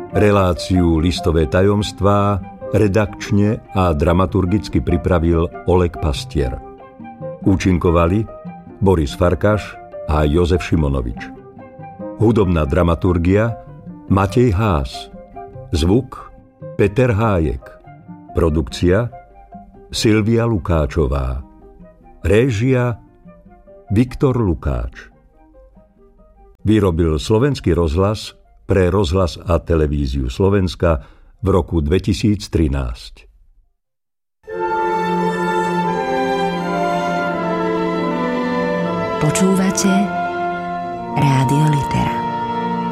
Reláciu Listové tajomstvá redakčne a dramaturgicky pripravil Oleg Pastier. Účinkovali Boris Farkaš a Jozef Šimonovič. Hudobná dramaturgia Matej Ház. Zvuk Peter Hájek. Produkcia Silvia Lukáčová. Réžia Viktor Lukáč. Vyrobil Slovenský rozhlas pre Rozhlas a televíziu Slovenska v roku 2013. Počúvate Rádio Litera.